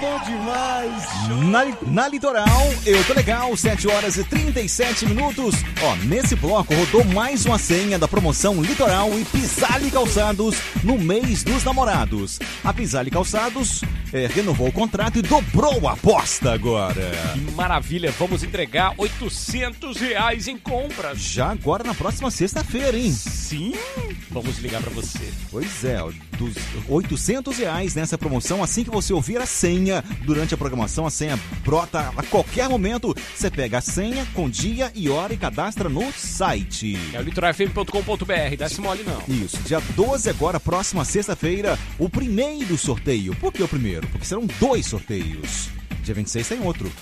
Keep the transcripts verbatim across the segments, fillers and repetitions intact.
bom demais. Na, na Litoral, eu tô legal, sete horas e trinta e sete minutos. Ó, nesse bloco rodou mais uma senha da promoção Litoral e Pisali Calçados no mês dos namorados. A Pisali Calçados é, renovou o contrato e dobrou a aposta agora. Que maravilha, vamos entregar oitocentos reais em compras. Já agora na próxima sexta-feira, hein? Sim, vamos ligar pra você. Pois é, dos oitocentos reais nessa promoção, assim que você ouvir a senha durante a programação, a senha brota a qualquer momento. Você pega a senha com dia e hora e cadastra no site. É o litoral f m ponto com ponto b r, desce mole não. Isso, dia doze agora, próxima sexta-feira, o primeiro sorteio. Por que o primeiro? Porque serão dois sorteios. Dia vinte e seis tem outro.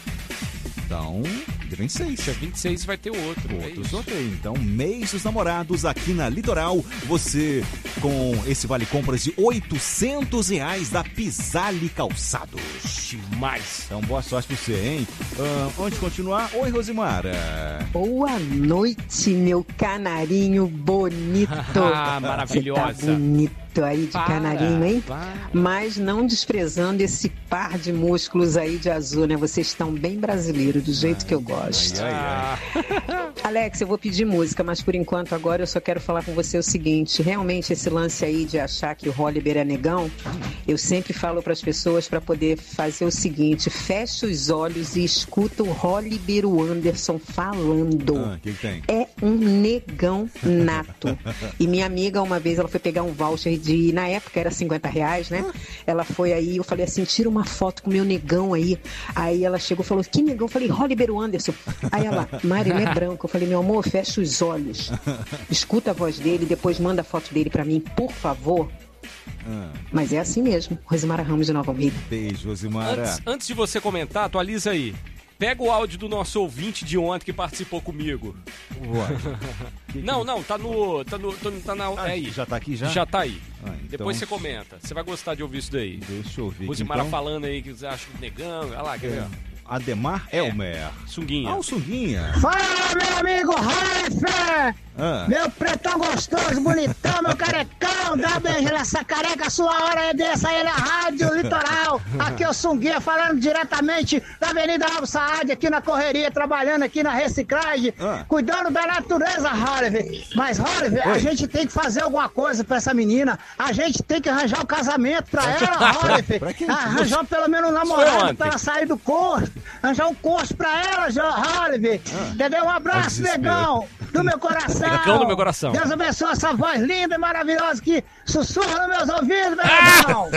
Então, dia vinte e seis. Dia vinte e seis vai ter outro. Outro é sorteio. Então, mês dos namorados aqui na Litoral. Você com esse vale compras de oitocentos reais da Pisali Calçados. Demais. Então, boa sorte pra você, hein? Ah, onde continuar? Oi, Rosimara. Boa noite, meu canarinho bonito. Ah, maravilhosa. Você tá bonito aí de Para, canarinho, hein? para. Mas não desprezando esse par de músculos aí de azul, né? Vocês estão bem brasileiros, do jeito que eu gosto. Ai, ai, ai. Alex, eu vou pedir música, mas por enquanto agora eu só quero falar com você o seguinte, realmente esse lance aí de achar que o Holliber é negão, eu sempre falo para as pessoas para poder fazer o seguinte, fecha os olhos e escuta o Holliber o Anderson falando. Ah, o que, que tem? É um negão nato. E minha amiga, uma vez, ela foi pegar um voucher de, na época era cinquenta reais, né? Ela foi aí, eu falei assim, tira uma foto com o meu negão aí. Aí ela chegou e falou, que negão? Eu falei, Holliber o Anderson. Aí ela, Mari, ele é branco. Eu falei, meu amor, fecha os olhos. Escuta a voz dele, depois manda a foto dele pra mim, por favor. Ah. Mas é assim mesmo. Rosimara Ramos de Nova Almeida. Beijo, Rosimara. Antes, antes de você comentar, atualiza aí. Pega o áudio do nosso ouvinte de ontem que participou comigo. Uai. Que Não, que- não, tá no. Tá no. Tá, tá na. Ah, é aí. já tá aqui já? Já tá aí. Ah, então- Depois você comenta. Você vai gostar de ouvir isso daí. Deixa eu ver aqui, Rosimara então. falando aí que você acha que negão. Olha lá, quer ver? ó? Ademar É. Elmer. Sunguinha. Ah, o Sunguinha. Fala, meu amigo Rafa! Ah. Meu pretão gostoso, bonitão, meu carecão, dá um beijo nessa careca, sua hora é dessa aí na Rádio Litoral. Aqui é o Sunguinha falando diretamente da Avenida Alves Saad, aqui na correria, trabalhando aqui na reciclagem, Ah. cuidando da natureza, Oliver. Mas, Oliver, Oi. a gente tem que fazer alguma coisa pra essa menina, a gente tem que arranjar um casamento pra ela, Oliver. Pra quem? Arranjar pelo menos um Foi namorado ontem. pra ela sair do corpo, arranjar um curso pra ela, João Oliver. Entendeu? Um abraço, desespero. negão, do meu coração. Negão do meu coração. Deus abençoe essa voz linda e maravilhosa que sussurra nos meus ouvidos, meu Ah! negão.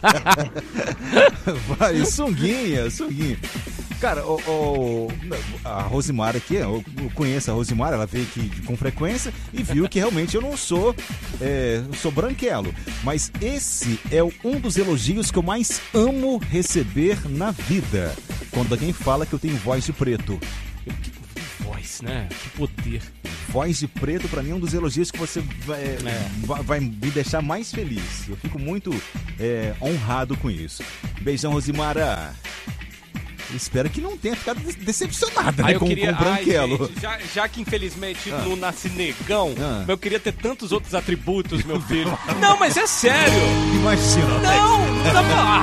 Vai, o Sunguinha, Sunguinha. Cara, o, o- a Rosimara aqui, eu conheço a Rosimara, ela veio aqui com frequência e viu que realmente eu não sou, é, eu sou branquelo. Mas esse é um dos elogios que eu mais amo receber na vida. Quando alguém fala que eu tenho voz de preto. Que voz, né? Que poder. Voz de preto, pra mim, é um dos elogios que você vai, É. vai- vai me deixar mais feliz. Eu fico muito é, honrado com isso. Beijão, Rosimara. Espero que não tenha ficado de- decepcionada, Aí né, eu com, queria, com o ai, branquelo. gente, já, já que infelizmente Ah. não nasce negão, Ah. mas eu queria ter tantos outros atributos, meu filho. Não, mas é sério. Imagina. Não, não dá pra...